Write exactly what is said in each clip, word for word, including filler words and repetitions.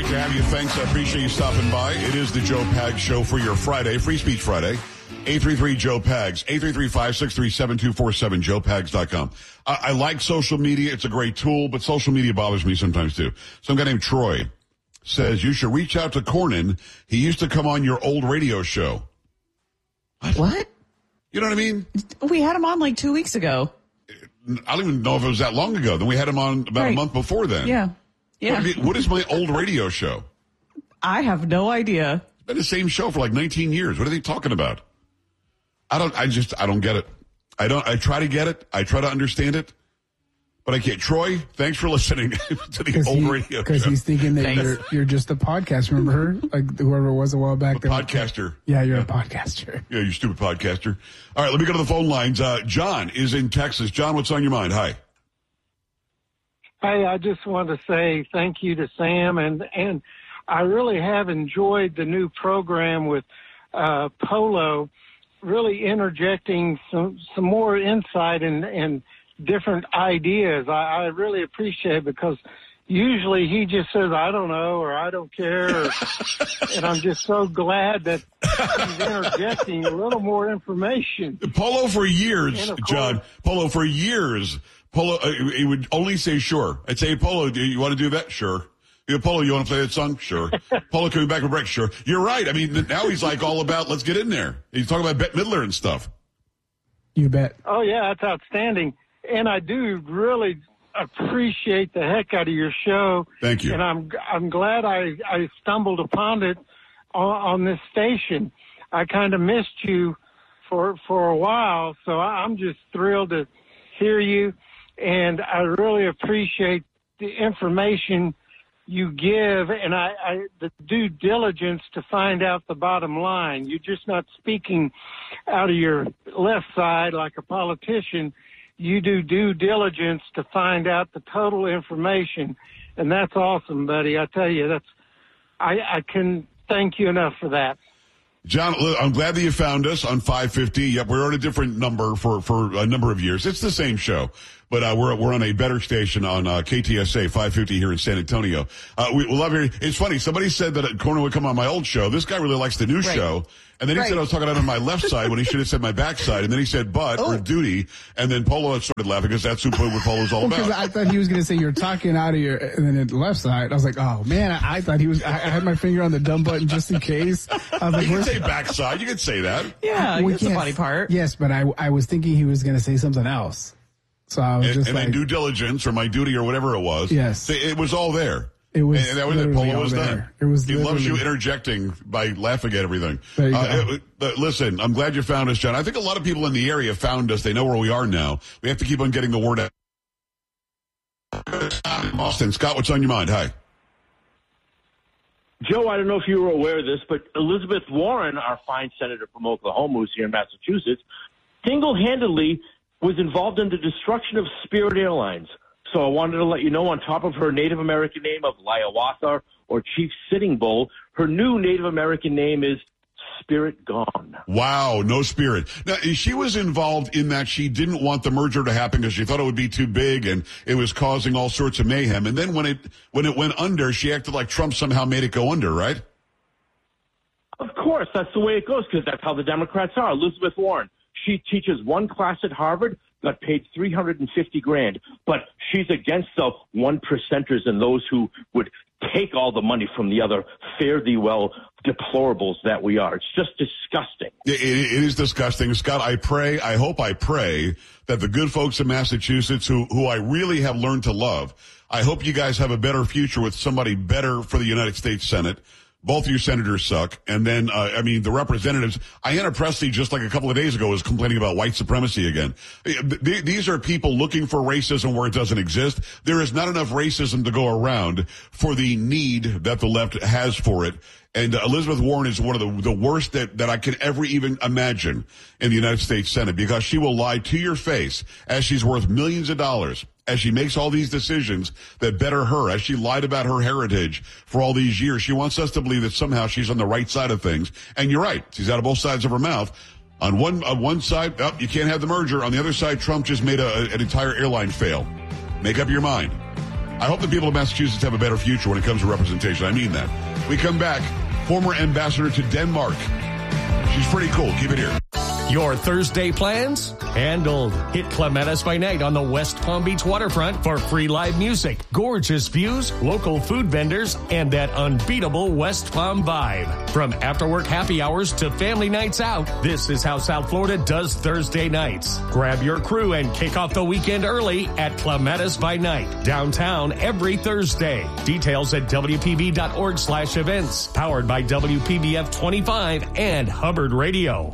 to have you. Thanks. I appreciate you stopping by. It is the Joe Pags Show for your Friday, Free Speech Friday. eight three three Joe Pags, eight three three, five six three, seven two four seven, joe pags dot com. I, I like social media. It's a great tool, but social media bothers me sometimes too. Some guy named Troy says you should reach out to Cornyn. He used to come on your old radio show. What? what? You know what I mean? We had him on like two weeks ago. I don't even know if it was that long ago. Then we had him on about right. a month before then. Yeah. Yeah. What, what is my old radio show? I have no idea. It's been the same show for like nineteen years. What are they talking about? I don't, I just, I don't get it. I don't, I try to get it. I try to understand it, but I can't. Troy, thanks for listening to the old he, radio Because he's thinking that Thanks. you're, you're just a podcast. Remember her? Like whoever it was a while back. A podcaster. Yeah, you're yeah. a podcaster. Yeah, you stupid podcaster. All right, let me go to the phone lines. Uh, John is in Texas. John, what's on your mind? Hi. Hey, I just want to say thank you to Sam, and, and I really have enjoyed the new program with uh, Polo, really interjecting some, some more insight and, and different ideas. I, I really appreciate it because usually he just says, I don't know, or I don't care, or, and I'm just so glad that he's interjecting a little more information. Polo for years, course, John, Polo for years, Polo, uh, he would only say sure. I'd say, Polo, do you want to do that? Sure. Yeah, Polo, you want to play that song? Sure. Polo coming back from break? Sure. You're right. I mean, now he's like all about, let's get in there. He's talking about Bette Midler and stuff. You bet. Oh, yeah, that's outstanding. And I do really appreciate the heck out of your show. Thank you. And I'm I'm glad I, I stumbled upon it on, on this station. I kind of missed you for for a while, so I'm just thrilled to hear you. And I really appreciate the information you give, and I, I the due diligence to find out the bottom line. You're just not speaking out of your left side like a politician. You do due diligence to find out the total information, and that's awesome, buddy. I tell you, that's I, I can thank you enough for that. John, I'm glad that you found us on five fifty. Yep, we're on a different number for, for a number of years. It's the same show, but uh, we're we're on a better station on uh, K T S A five fifty here in San Antonio. Uh, we, we love hearing. It's funny. Somebody said that Cornyn would come on my old show. This guy really likes the new right. show. And then he right. said I was talking out on my left side when he should have said my back side. And then he said but oh. or duty. And then Polo started laughing because that's who what Polo's all Because about. I thought he was going to say you're talking out of your, and then at the left side. I was like, oh man, I, I thought he was, I, I had my finger on the dumb button just in case. I was like, you can say backside. You can say that. Yeah, well, it's yes, a body part. Yes, but I, I was thinking he was going to say something else. So I was And, just and like. then due diligence or my duty or whatever it was. Yes. It was all there. It was and that was it. literally Polo was all done. there. It was he loves you literally- interjecting by laughing at everything. There you uh, go. it- but listen, I'm glad you found us, John. I think a lot of people in the area found us. They know where we are now. We have to keep on getting the word out. Austin, Scott, what's on your mind? Hi. Joe, I don't know if you were aware of this, but Elizabeth Warren, our fine senator from Oklahoma, who's here in Massachusetts, single-handedly was involved in the destruction of Spirit Airlines. So I wanted to let you know, on top of her Native American name of Liawatha or Chief Sitting Bull, her new Native American name is Spirit Gone. Wow, no spirit. Now, she was involved in that she didn't want the merger to happen because she thought it would be too big and it was causing all sorts of mayhem. And then when it when it went under, she acted like Trump somehow made it go under, right? Of course, that's the way it goes, because that's how the Democrats are. Elizabeth Warren, she teaches one class at Harvard, got paid three hundred fifty grand, but she's against the one percenters and those who would take all the money from the other fare thee well deplorables that we are. It's just disgusting. It, it is disgusting. Scott, I pray, I hope I pray that the good folks in Massachusetts who, who I really have learned to love, I hope you guys have a better future with somebody better for the United States Senate. Both of your senators suck. And then, uh, I mean, the representatives, Ayanna Pressley, just like a couple of days ago, was complaining about white supremacy again. These are people looking for racism where it doesn't exist. There is not enough racism to go around for the need that the left has for it. And uh, Elizabeth Warren is one of the, the worst that, that I can ever even imagine in the United States Senate, because she will lie to your face as she's worth millions of dollars, as she makes all these decisions that better her, as she lied about her heritage for all these years. She wants us to believe that somehow she's on the right side of things. And you're right. She's out of both sides of her mouth. On one, on one side, oh, you can't have the merger. On the other side, Trump just made a, an entire airline fail. Make up your mind. I hope the people of Massachusetts have a better future when it comes to representation. I mean that. We come back, former ambassador to Denmark. She's pretty cool. Keep it here. Your Thursday plans? Handled. Hit Clematis by night on the West Palm Beach waterfront for free live music, gorgeous views, local food vendors, and that unbeatable West Palm vibe. From after-work happy hours to family nights out, this is how South Florida does Thursday nights. Grab your crew and kick off the weekend early at Clematis by night, downtown every Thursday. Details at W P B dot org slash events. Powered by W P B F twenty-five and Hubbard Radio.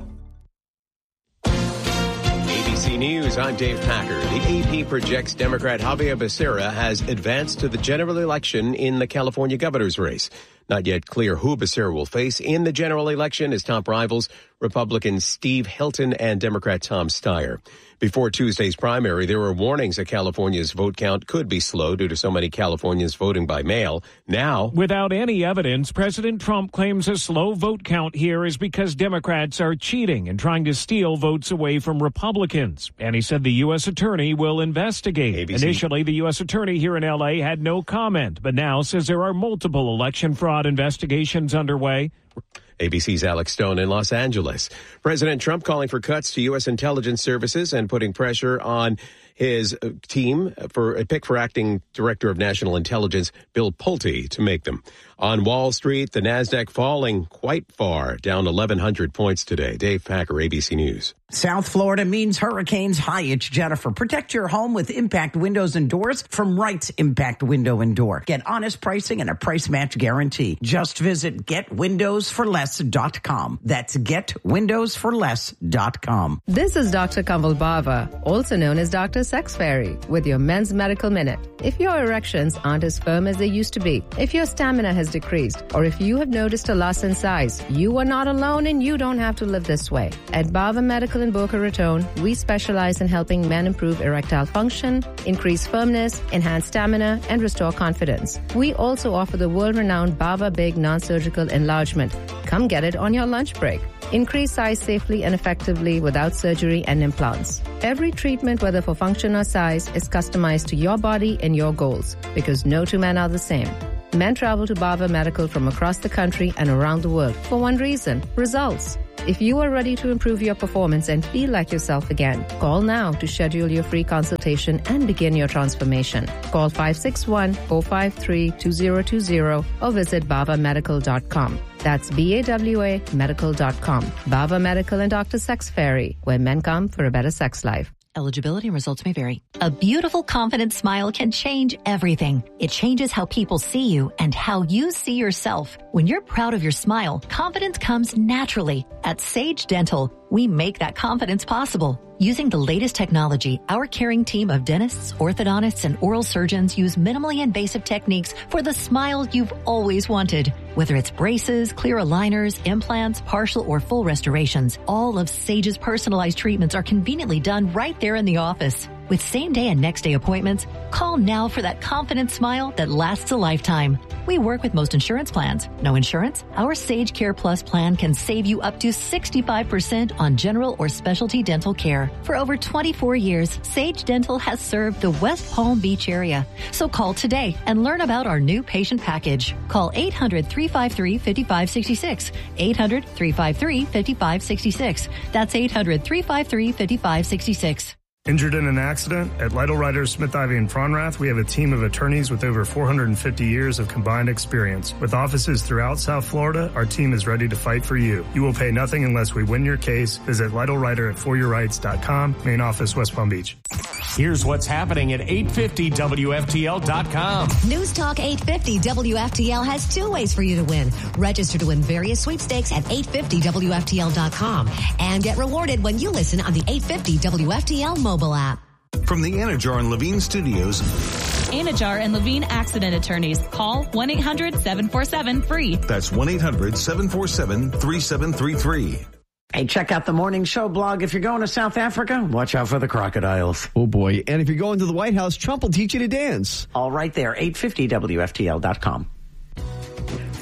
A B C News, I'm Dave Packer. The A P projects Democrat Javier Becerra has advanced to the general election in the California governor's race. Not yet clear who Becerra will face in the general election. His top rivals, Republican Steve Hilton and Democrat Tom Steyer. Before Tuesday's primary, there were warnings that California's vote count could be slow due to so many Californians voting by mail. Now, without any evidence, President Trump claims a slow vote count here is because Democrats are cheating and trying to steal votes away from Republicans. And he said the U S attorney will investigate. A B C. Initially, the U S attorney here in L A had no comment, but now says there are multiple election fraud investigations underway. A B C's Alex Stone in Los Angeles. President Trump calling for cuts to U S intelligence services and putting pressure on his team for a pick for acting director of national intelligence, Bill Pulte, to make them. On Wall Street, the NASDAQ falling quite far, down eleven hundred points today. Dave Packer, A B C News. South Florida means hurricanes. Hi, it's Jennifer. Protect your home with Impact Windows and Doors from Wright's Impact Window and Door. Get honest pricing and a price match guarantee. Just visit get windows for less dot com. That's get windows for less dot com. This is Doctor Kamal Bava, also known as Doctor Sex Fairy, with your Men's Medical Minute. If your erections aren't as firm as they used to be, if your stamina has decreased, or if you have noticed a loss in size, you are not alone and you don't have to live this way. At Bava Medical in Boca Raton, we specialize in helping men improve erectile function, increase firmness, enhance stamina, and restore confidence. We also offer the world-renowned Bava Big non-surgical enlargement. Come get it on your lunch break. Increase size safely and effectively without surgery and implants. Every treatment, whether for function or size, is customized to your body and your goals, because no two men are the same. Men travel to Bava Medical from across the country and around the world for one reason: results. If you are ready to improve your performance and feel like yourself again, call now to schedule your free consultation and begin your transformation. Call five six one, four five three, two zero two zero or visit bava medical dot com. That's B A W A medical dot com. Bava Medical and Doctor Sex Fairy, where men come for a better sex life. Eligibility and results may vary. A beautiful, confident smile can change everything. It changes how people see you and how you see yourself. When you're proud of your smile, confidence comes naturally. At Sage Dental, we make that confidence possible. Using the latest technology, our caring team of dentists, orthodontists, and oral surgeons use minimally invasive techniques for the smile you've always wanted. Whether it's braces, clear aligners, implants, partial or full restorations, all of Sage's personalized treatments are conveniently done right there in the office. With same-day and next-day appointments, call now for that confident smile that lasts a lifetime. We work with most insurance plans. No insurance? Our Sage Care Plus plan can save you up to sixty-five percent on general or specialty dental care. For over twenty-four years, Sage Dental has served the West Palm Beach area. So call today and learn about our new patient package. Call eight hundred, three five three, five five six six. eight hundred, three five three, five five six six. That's eight hundred, three five three, five five six six. Injured in an accident? At Lytle Writers, Smith, Ivey, and Fronrath, we have a team of attorneys with over four hundred fifty years of combined experience. With offices throughout South Florida, our team is ready to fight for you. You will pay nothing unless we win your case. Visit Lytle Writer at for your rights dot com, main office, West Palm Beach. Here's what's happening at eight fifty W F T L dot com. News Talk eight fifty W F T L has two ways for you to win. Register to win various sweepstakes at eight fifty W F T L dot com and get rewarded when you listen on the eight fifty W F T L mobile app. From the Anajar and Levine Studios. Anajar and Levine Accident Attorneys. Call one eight hundred, seven four seven, free. That's one eight hundred, seven four seven, three seven three three. Hey, check out the Morning Show blog. If you're going to South Africa, watch out for the crocodiles. Oh, boy. And if you're going to the White House, Trump will teach you to dance. All right there, eight fifty W F T L dot com.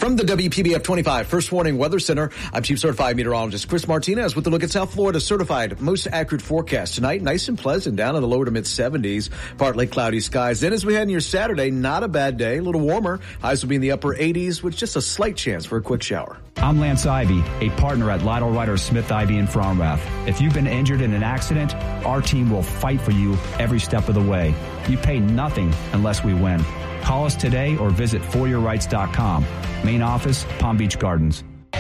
From the W P B F twenty-five First Warning Weather Center, I'm Chief Certified Meteorologist Chris Martinez with a look at South Florida's certified most accurate forecast tonight. Nice and pleasant, down in the lower to mid seventies, partly cloudy skies. Then as we head into your Saturday, not a bad day, a little warmer. Highs will be in the upper eighties with just a slight chance for a quick shower. I'm Lance Ivy, a partner at Lytle Ryder Smith Ivy in Fromrath. If you've been injured in an accident, our team will fight for you every step of the way. You pay nothing unless we win. Call us today or visit for your rights dot com. Main office, Palm Beach Gardens. The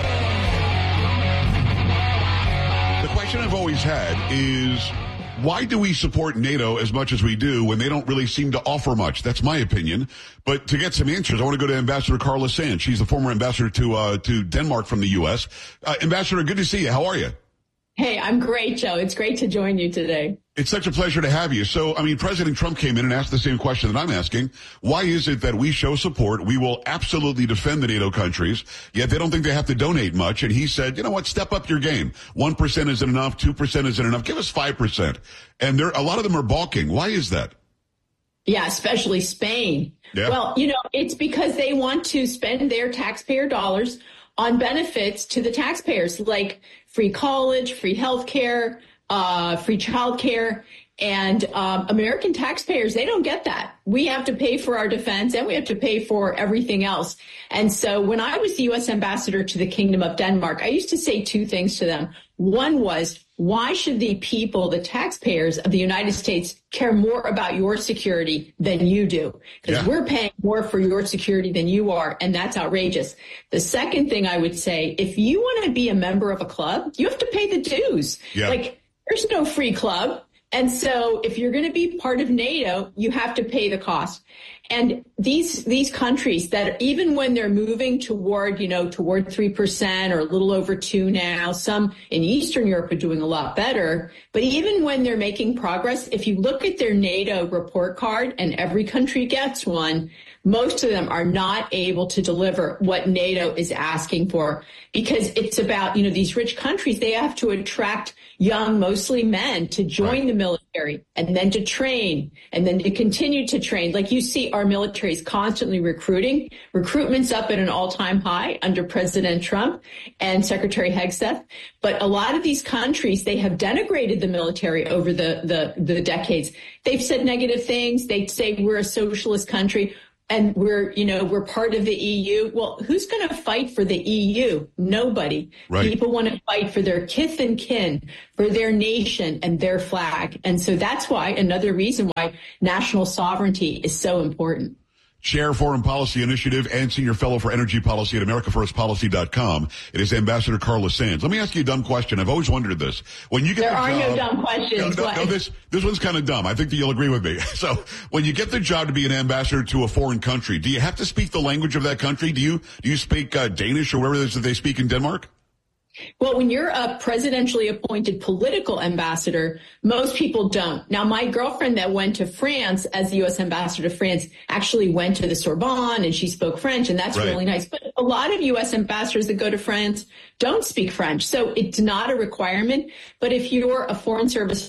question I've always had is, why do we support NATO as much as we do when they don't really seem to offer much? That's my opinion. But to get some answers, I want to go to Ambassador Carla Sands. She's the former ambassador to uh, to Denmark from the U S. Uh, Ambassador, good to see you. How are you? Hey, I'm great, Joe. It's great to join you today. It's such a pleasure to have you. So, I mean, President Trump came in and asked the same question that I'm asking. Why is it that we show support? We will absolutely defend the NATO countries, yet they don't think they have to donate much. And he said, you know what, step up your game. one percent isn't enough, two percent isn't enough. Give us five percent. And there, a lot of them are balking. Why is that? Yeah, especially Spain. Yeah. Well, you know, it's because they want to spend their taxpayer dollars on benefits to the taxpayers, like free college, free health care, uh, free child care. And um, American taxpayers, they don't get that. We have to pay for our defense and we have to pay for everything else. And so when I was the U S ambassador to the Kingdom of Denmark, I used to say two things to them. One was, why should the people, the taxpayers of the United States, care more about your security than you do? Because yeah. we're paying more for your security than you are, and that's outrageous. The second thing I would say, if you want to be a member of a club, you have to pay the dues. Yeah. Like, there's no free club. And so if you're going to be part of NATO, you have to pay the cost. And these these countries that even when they're moving toward, you know, toward three percent or a little over two now, some in Eastern Europe are doing a lot better. But even when they're making progress, if you look at their NATO report card, and every country gets one, most of them are not able to deliver what NATO is asking for, because it's about, you know, these rich countries, they have to attract young, mostly men, to join right. the military and then to train and then to continue to train. Like you see, our military is constantly recruiting. Recruitment's up at an all-time high under President Trump and Secretary Hegseth. But a lot of these countries, they have denigrated the military over the, the, the decades. They've said negative things. They say we're a socialist country. And we're, you know, we're part of the E U. Well, who's going to fight for the E U? Nobody. Right. People want to fight for their kith and kin, for their nation and their flag. And so that's why, another reason why national sovereignty is so important. Chair Foreign Policy Initiative and Senior Fellow for Energy Policy at America First Policy dot com. It is Ambassador Carla Sands. Let me ask you a dumb question. I've always wondered this. When you get there the are job, no dumb questions. No, no, no, this, this one's kind of dumb. I think that you'll agree with me. So when you get the job to be an ambassador to a foreign country, do you have to speak the language of that country? Do you, do you speak uh, Danish or whatever it is that they speak in Denmark? Well, when you're a presidentially appointed political ambassador, most people don't. Now, my girlfriend that went to France as the U S ambassador to France actually went to the Sorbonne and she spoke French, and that's right. really nice. But a lot of U S ambassadors that go to France don't speak French. So it's not a requirement. But if you're a foreign service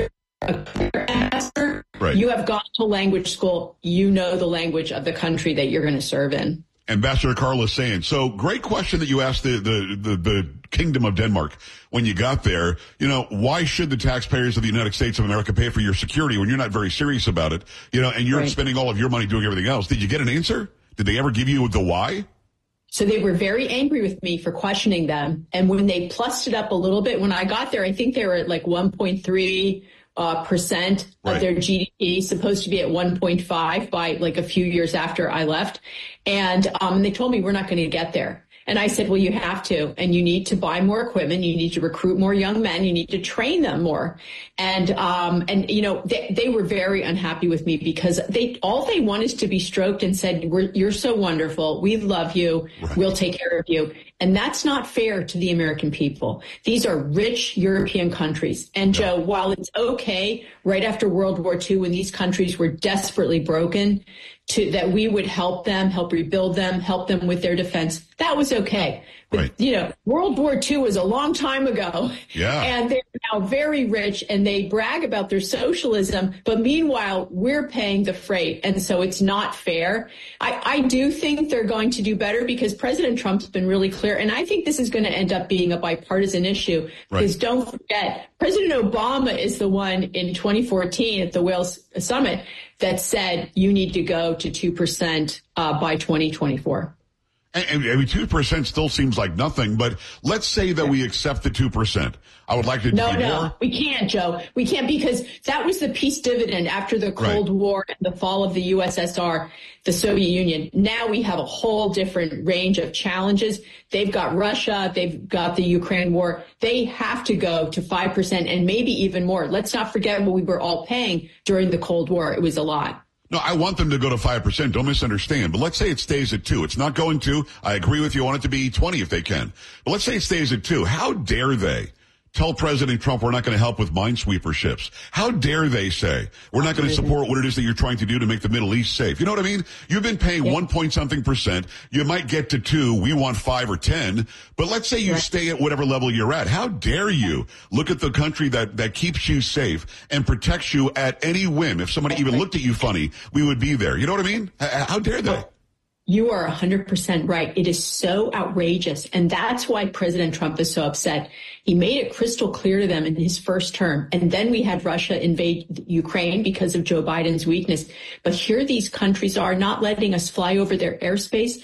ambassador, right. you have gone to language school, you know the language of the country that you're going to serve in. Ambassador Carla Sands. So great question that you asked the, the, the, the Kingdom of Denmark when you got there. You know, why should the taxpayers of the United States of America pay for your security when you're not very serious about it? You know, and you're right. spending all of your money doing everything else. Did you get an answer? Did they ever give you the why? So they were very angry with me for questioning them. And when they plussed it up a little bit, when I got there, I think they were at like one point three Uh, percent right. of their G D P, supposed to be at one point five by like a few years after I left. And um, they told me we're not going to get there. And I said, well, you have to, and you need to buy more equipment. You need to recruit more young men. You need to train them more. And, um, and, you know, they, they were very unhappy with me because they, all they want is to be stroked and said, we're, you're so wonderful. We love you. Right. We'll take care of you. And that's not fair to the American people. These are rich European countries. And Joe, while it's okay okay right after World War Two when these countries were desperately broken to that we would help them, help rebuild them, help them with their defense. That was okay. But, right. you know, World War Two was a long time ago. Yeah. And they're now very rich and they brag about their socialism. But meanwhile, we're paying the freight. And so it's not fair. I, I do think they're going to do better because President Trump's been really clear. And I think this is going to end up being a bipartisan issue. Right. Because don't forget, President Obama is the one in twenty fourteen at the Wales Summit that said you need to go to two percent uh, by twenty twenty-four. And, I mean, two percent still seems like nothing, but let's say that we accept the two percent. I would like to No, do no, more. we can't, Joe. We can't because that was the peace dividend after the Cold Right. War and the fall of the U S S R, the Soviet Union. Now we have a whole different range of challenges. They've got Russia. They've got the Ukraine war. They have to go to five percent and maybe even more. Let's not forget what we were all paying during the Cold War. It was a lot. No, I want them to go to five percent. Don't misunderstand. But let's say it stays at two. It's not going to. I agree with you. I want it to be twenty if they can. But let's say it stays at two. How dare they tell President Trump we're not going to help with minesweeper ships? How dare they say we're not going to support what it is that you're trying to do to make the Middle East safe? You know what I mean? You've been paying yeah. one point something percent. You might get to two. We want five or ten. But let's say you right. stay at whatever level you're at. How dare you look at the country that, that keeps you safe and protects you at any whim? If somebody even looked at you funny, we would be there. You know what I mean? How dare they? You are one hundred percent right. It is so outrageous. And that's why President Trump is so upset. He made it crystal clear to them in his first term. And then we had Russia invade Ukraine because of Joe Biden's weakness. But here these countries are not letting us fly over their airspace,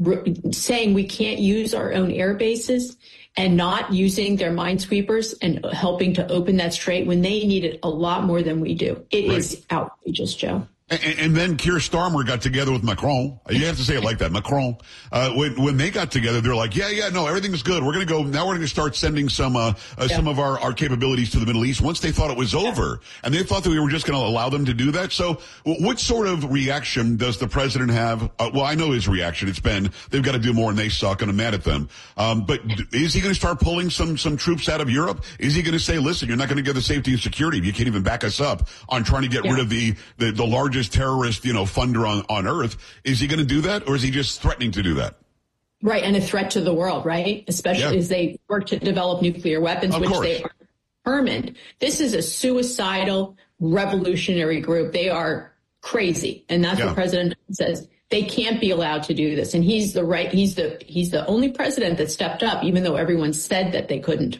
saying we can't use our own air bases and not using their minesweepers and helping to open that strait when they need it a lot more than we do. It right. is outrageous, Joe. And, and then Keir Starmer got together with Macron. You have to say it like that, Macron. Uh, when, when they got together, they're like, yeah, yeah, no, everything's good. We're going to go, now we're going to start sending some, uh, uh yeah. some of our, our capabilities to the Middle East once they thought it was yeah. over. And they thought that we were just going to allow them to do that. So what sort of reaction does the president have? Uh, well, I know his reaction. It's been, they've got to do more and they suck and I'm mad at them. Um, but is he going to start pulling some, some troops out of Europe? Is he going to say, listen, you're not going to get the safety and security if you can't even back us up on trying to get yeah. rid of the, the, the largest terrorist, you know, funder on, on earth. Is he going to do that or is he just threatening to do that? Right. And a threat to the world, right? Especially yeah. as they work to develop nuclear weapons, of which course. they are determined. This is a suicidal revolutionary group. They are crazy. And that's yeah. what President says. They can't be allowed to do this. And he's the right. He's the he's the only president that stepped up, even though everyone said that they couldn't.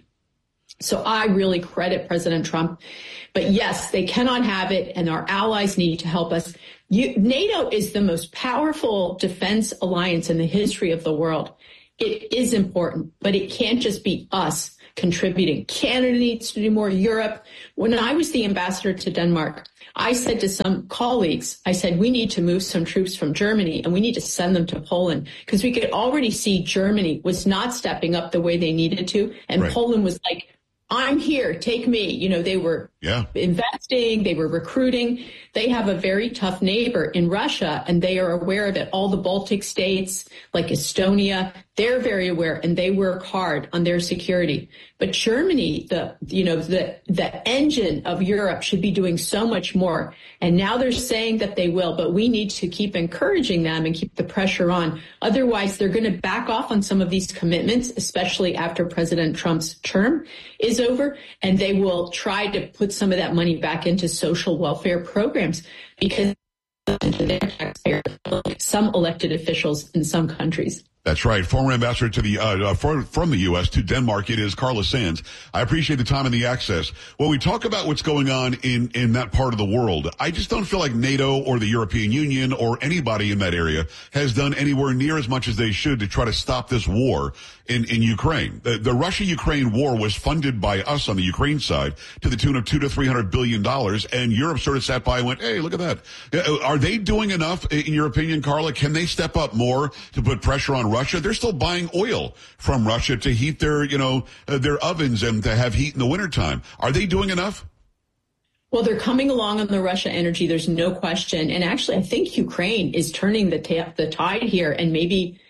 So I really credit President Trump. But yes, they cannot have it, and our allies need to help us. You, NATO is the most powerful defense alliance in the history of the world. It is important, but it can't just be us contributing. Canada needs to do more. Europe. When I was the ambassador to Denmark, I said to some colleagues, I said, we need to move some troops from Germany and we need to send them to Poland because we could already see Germany was not stepping up the way they needed to. And right. Poland was like, I'm here, take me. You know, they were yeah. investing, they were recruiting. They have a very tough neighbor in Russia, and they are aware of it. All the Baltic states, like Estonia, they're very aware, and they work hard on their security. But Germany, the you know the the engine of Europe, should be doing so much more. And now they're saying that they will, but we need to keep encouraging them and keep the pressure on. Otherwise, they're going to back off on some of these commitments, especially after President Trump's term is over, and they will try to put some of that money back into social welfare programs because their taxpayers, some elected officials in some countries. That's right. Former ambassador to the uh, for, from the U S to Denmark, it is Carla Sands. I appreciate the time and the access. When we talk about what's going on in, in that part of the world, I just don't feel like NATO or the European Union or anybody in that area has done anywhere near as much as they should to try to stop this war in, in Ukraine. The, the Russia-Ukraine war was funded by us on the Ukraine side to the tune of two to three hundred billion dollars, and Europe sort of sat by and went, "Hey, look at that." Are they doing enough, in your opinion, Carla? Can they step up more to put pressure on Russia? They're still buying oil from Russia to heat their, you know, uh, their ovens and to have heat in the wintertime. Are they doing enough? Well, they're coming along on the Russia energy. There's no question. And actually, I think Ukraine is turning the, ta- the tide here and maybe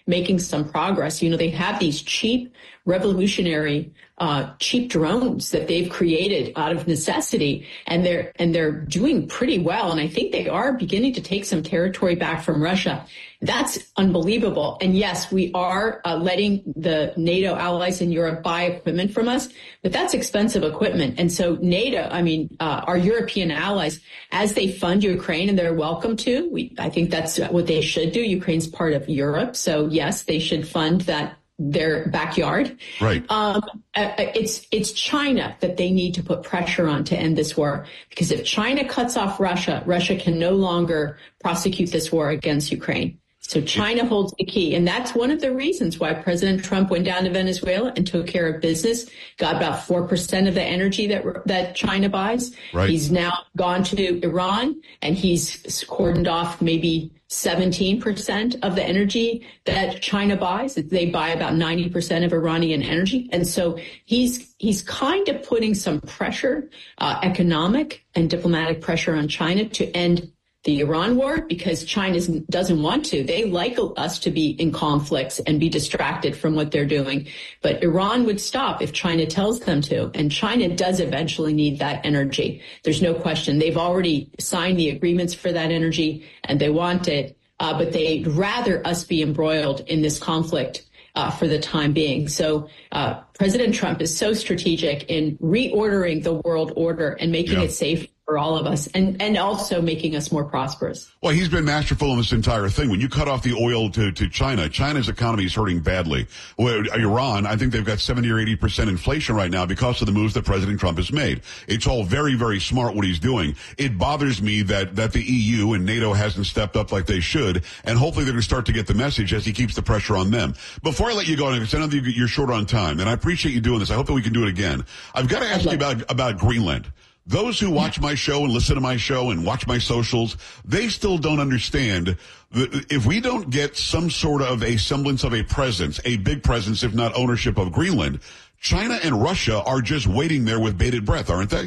making some progress. You know, they have these cheap, revolutionary, uh, cheap drones that they've created out of necessity, and they're and they're doing pretty well. And I think they are beginning to take some territory back from Russia. That's unbelievable. And yes, we are uh, letting the NATO allies in Europe buy equipment from us, but that's expensive equipment. And so NATO, I mean, uh, our European allies, as they fund Ukraine, and they're welcome to, we, I think that's what they should do. Ukraine's part of Europe. So yes, they should fund that, their backyard. Right. Um, it's, it's China that they need to put pressure on to end this war, because if China cuts off Russia, Russia can no longer prosecute this war against Ukraine. So China holds the key. And that's one of the reasons why President Trump went down to Venezuela and took care of business, got about four percent of the energy that that China buys. Right. He's now gone to Iran, and he's cordoned off maybe seventeen percent of the energy that China buys. They buy about ninety percent of Iranian energy. And so he's he's kind of putting some pressure, uh, economic and diplomatic pressure on China to end the Iran war, because China doesn't want to. They like us to be in conflicts and be distracted from what they're doing. But Iran would stop if China tells them to. And China does eventually need that energy. There's no question. They've already signed the agreements for that energy, and they want it. Uh, but they'd rather us be embroiled in this conflict uh, for the time being. So uh, President Trump is so strategic in reordering the world order and making yeah. it safe for all of us, and, and also making us more prosperous. Well, he's been masterful in this entire thing. When you cut off the oil to, to China, China's economy is hurting badly. Well, Iran, I think they've got seventy or eighty percent inflation right now because of the moves that President Trump has made. It's all very, very smart what he's doing. It bothers me that, that the E U and NATO hasn't stepped up like they should, and hopefully they're going to start to get the message as he keeps the pressure on them. Before I let you go, because I know that you're short on time, and I appreciate you doing this. I hope that we can do it again. I've got to ask you about, about Greenland. Those who watch my show and listen to my show and watch my socials, they still don't understand that if we don't get some sort of a semblance of a presence, a big presence, if not ownership of Greenland, China and Russia are just waiting there with bated breath, aren't they?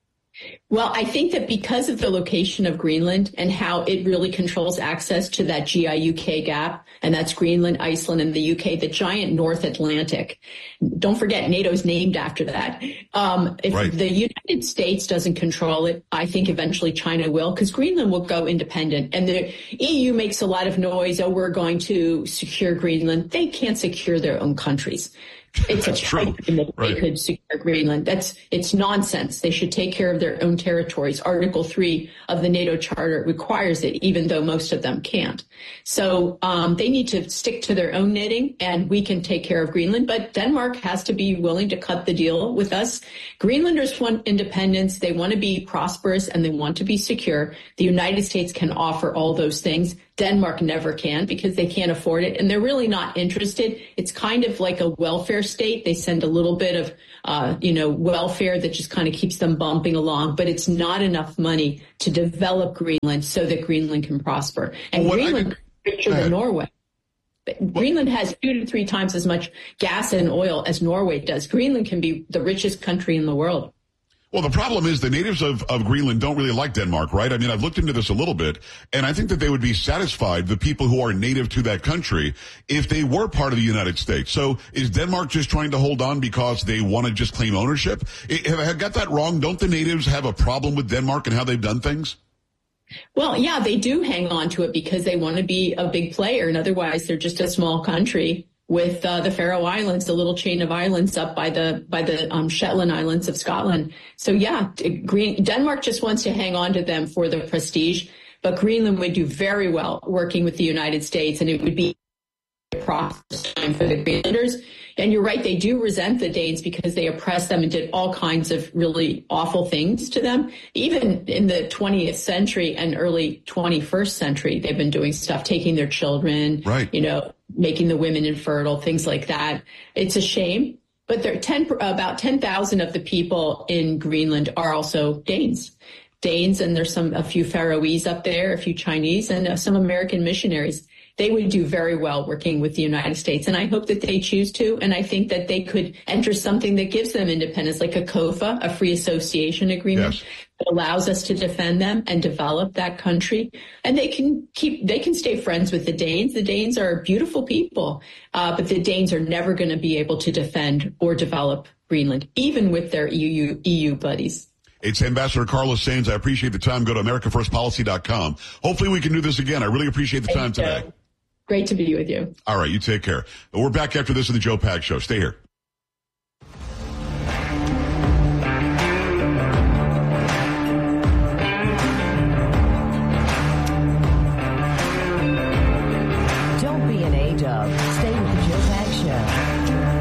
Well, I think that because of the location of Greenland and how it really controls access to that G I U K gap, and that's Greenland, Iceland, and the U K, the giant North Atlantic. Don't forget, NATO's named after that. Um, if right. the United States doesn't control it, I think eventually China will, because Greenland will go independent. And the E U makes a lot of noise, oh, we're going to secure Greenland. They can't secure their own countries. It's That's a true. That right. they could secure Greenland. That's it's nonsense. They should take care of their own territories. Article three of the NATO Charter requires it, even though most of them can't. So um, they need to stick to their own knitting, and we can take care of Greenland. But Denmark has to be willing to cut the deal with us. Greenlanders want independence. They want to be prosperous, and they want to be secure. The United States can offer all those things. Denmark never can, because they can't afford it, and they're really not interested. It's kind of like a welfare state. They send a little bit of, uh, you know, welfare that just kind of keeps them bumping along, but it's not enough money to develop Greenland so that Greenland can prosper. And well, Greenland is richer than Norway. Well, Greenland has two to three times as much gas and oil as Norway does. Greenland can be the richest country in the world. Well, the problem is the natives of, of Greenland don't really like Denmark, right? I mean, I've looked into this a little bit, and I think that they would be satisfied, the people who are native to that country, if they were part of the United States. So is Denmark just trying to hold on because they want to just claim ownership? Have I got that wrong? Don't the natives have a problem with Denmark and how they've done things? Well, yeah, they do hang on to it because they want to be a big player, and otherwise they're just a small country with uh, the Faroe Islands, the little chain of islands up by the by the um, Shetland Islands of Scotland. So yeah, Green, Denmark just wants to hang on to them for the prestige, but Greenland would do very well working with the United States, and it would be a process time for the Greenlanders. And you're right, they do resent the Danes because they oppressed them and did all kinds of really awful things to them. Even in the twentieth century and early twenty-first century, they've been doing stuff, taking their children, right. you know, making the women infertile, things like that. It's a shame. But there are ten, about ten thousand of the people in Greenland are also Danes. Danes, and there's some a few Faroese up there, a few Chinese, and uh, some American missionaries. they would do very well working with the United States. And I hope that they choose to. And I think that they could enter something that gives them independence, like a COFA, a free association agreement. Yes. That allows us to defend them and develop that country. And they can keep, they can stay friends with the Danes. The Danes are beautiful people, uh, but the Danes are never going to be able to defend or develop Greenland, even with their E U, E U buddies. It's Ambassador Carla Saenz. I appreciate the time. Go to America First Policy dot com. Hopefully we can do this again. I really appreciate the time today. Great to be with you. All right, you take care. We're back after this in the Joe Pags Show. Stay here. Don't be an A-dub. Stay with the Joe Pags Show.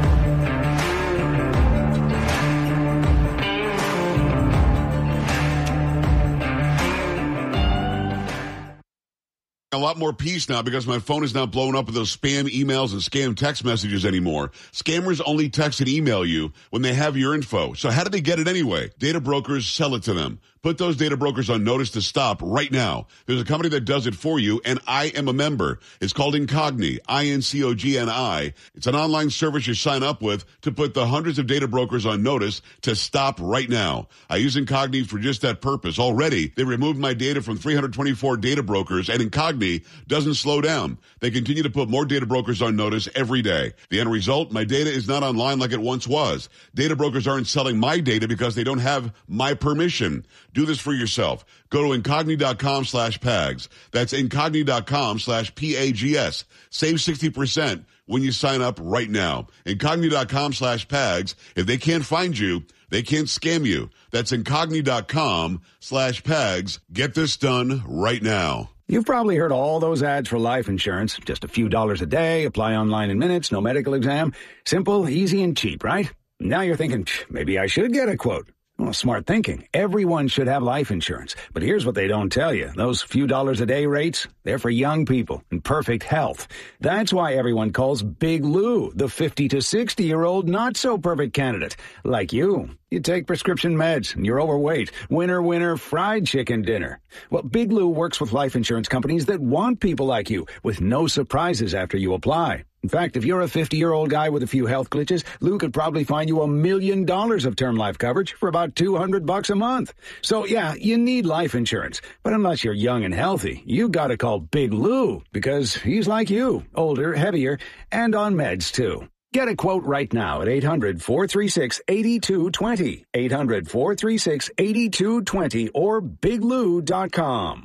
A lot more peace now because my phone is not blowing up with those spam emails and scam text messages anymore. Scammers only text and email you when they have your info. So how do they get it anyway? Data brokers sell it to them. Put those data brokers on notice to stop right now. There's a company that does it for you, and I am a member. It's called Incogni, I N C O G N I. It's an online service you sign up with to put the hundreds of data brokers on notice to stop right now. I use Incogni for just that purpose. Already, they removed my data from three hundred twenty-four data brokers, and Incogni doesn't slow down. They continue to put more data brokers on notice every day. The end result, my data is not online like it once was. Data brokers aren't selling my data because they don't have my permission. Do this for yourself. Go to Incogni.com slash PAGS. That's Incogni.com slash P A G S. Save sixty percent when you sign up right now. Incogni.com slash PAGS. If they can't find you, they can't scam you. That's Incogni.com slash PAGS. Get this done right now. You've probably heard all those ads for life insurance. Just a few dollars a day, apply online in minutes, no medical exam. Simple, easy, and cheap, right? Now you're thinking, maybe I should get a quote. Well, smart thinking. Everyone should have life insurance. But here's what they don't tell you. Those few dollars a day rates, they're for young people in perfect health. That's why everyone calls Big Lou the fifty to sixty-year-old not-so-perfect candidate. Like you. You take prescription meds and you're overweight. Winner, winner, fried chicken dinner. Well, Big Lou works with life insurance companies that want people like you with no surprises after you apply. In fact, if you're a fifty-year-old guy with a few health glitches, Lou could probably find you a million dollars of term life coverage for about two hundred bucks a month. So yeah, you need life insurance. But unless you're young and healthy, you gotta call Big Lou because he's like you, older, heavier, and on meds too. Get a quote right now at eight hundred, four three six, eight two two zero, eight hundred, four three six, eight two two zero, or big lou dot com.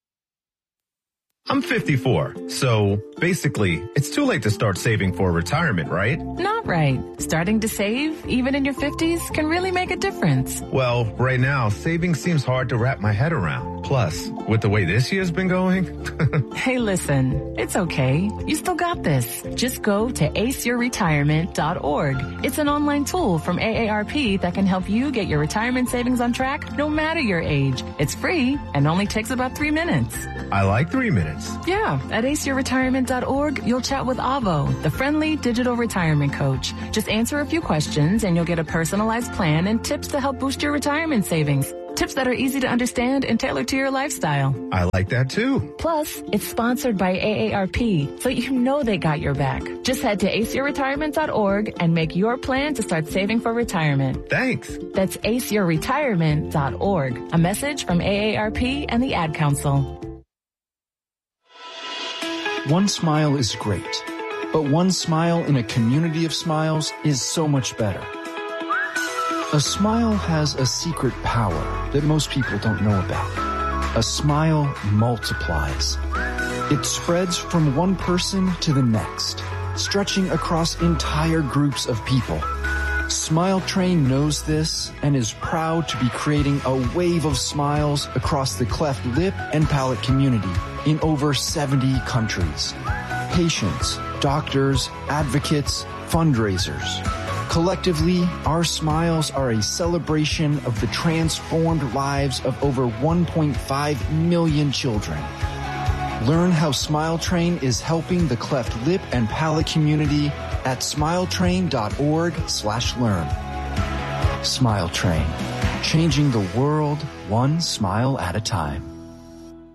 I'm fifty-four, so basically, it's too late to start saving for retirement, right? Not right. Starting to save, even in your fifties, can really make a difference. Well, right now, saving seems hard to wrap my head around. Plus, with the way this year's been going... Hey, listen, it's okay. You still got this. Just go to ace your retirement dot org. It's an online tool from A A R P that can help you get your retirement savings on track no matter your age. It's free and only takes about three minutes. I like three minutes. Yeah, at ace your retirement dot org, you'll chat with Avo, the friendly digital retirement coach. Just answer a few questions and you'll get a personalized plan and tips to help boost your retirement savings. Tips that are easy to understand and tailored to your lifestyle. I like that too. Plus, it's sponsored by A A R P, so you know they got your back. Just head to ace your retirement dot org and make your plan to start saving for retirement. Thanks. That's ace your retirement dot org. A message from A A R P and the Ad Council. One smile is great, but one smile in a community of smiles is so much better. A smile has a secret power that most people don't know about. A smile multiplies. It spreads from one person to the next, stretching across entire groups of people. Smile Train knows this and is proud to be creating a wave of smiles across the cleft lip and palate community in over seventy countries. Patients, doctors, advocates, fundraisers. Collectively, our smiles are a celebration of the transformed lives of over one point five million children. Learn how Smile Train is helping the cleft lip and palate community at smiletrain dot org slash learn. Smile Train, changing the world one smile at a time.